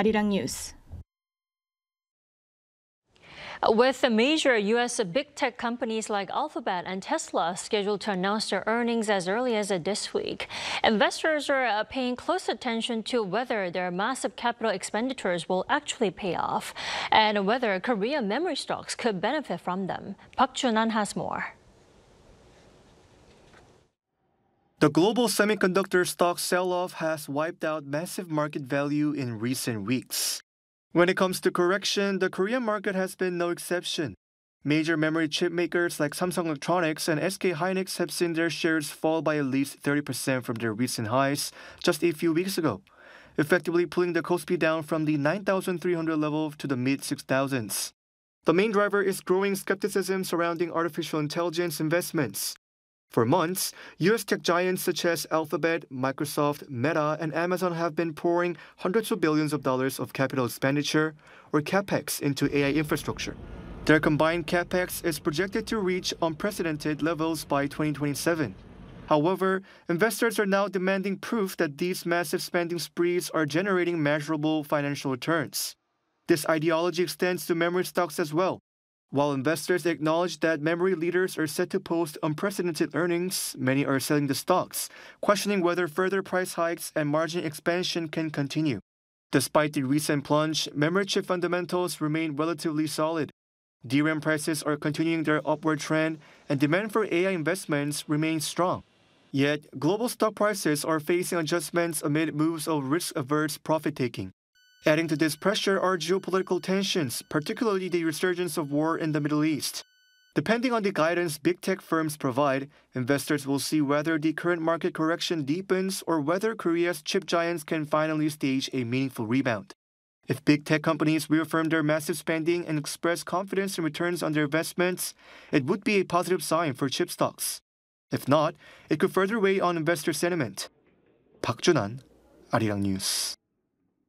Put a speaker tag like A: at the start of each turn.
A: Arirang News.
B: With the major U.S. big tech companies like Alphabet and Tesla scheduled to announce their earnings as early as this week, investors are paying close attention to whether their massive capital expenditures will actually pay off and whether Korean memory stocks could benefit from them. Park Jun-an has more.
C: The global semiconductor stock sell-off has wiped out massive market value in recent weeks. When it comes to correction, the Korean market has been no exception. Major memory chip makers like Samsung Electronics and SK hynix have seen their shares fall by at least 30% from their recent highs just a few weeks ago, effectively pulling the Kospi down from the 9,300 level to the mid-6,000s. The main driver is growing skepticism surrounding artificial intelligence investments. For months, U.S. tech giants such as Alphabet, Microsoft, Meta, and Amazon have been pouring hundreds of billions of dollars of capital expenditure, or CapEx, into AI infrastructure. Their combined CapEx is projected to reach unprecedented levels by 2027. However, investors are now demanding proof that these massive spending sprees are generating measurable financial returns. This ideology extends to memory stocks as well. While investors acknowledge that memory leaders are set to post unprecedented earnings, many are selling the stocks, questioning whether further price hikes and margin expansion can continue. Despite the recent plunge, memory chip fundamentals remain relatively solid. DRAM prices are continuing their upward trend, and demand for AI investments remains strong. Yet, global stock prices are facing adjustments amid moves of risk-averse profit-taking. Adding to this pressure are geopolitical tensions, particularly the resurgence of war in the Middle East. Depending on the guidance big tech firms provide, investors will see whether the current market correction deepens or whether Korea's chip giants can finally stage a meaningful rebound. If big tech companies reaffirm their massive spending and express confidence in returns on their investments, it would be a positive sign for chip stocks. If not, it could further weigh on investor sentiment. Park Jun-an, Arirang News.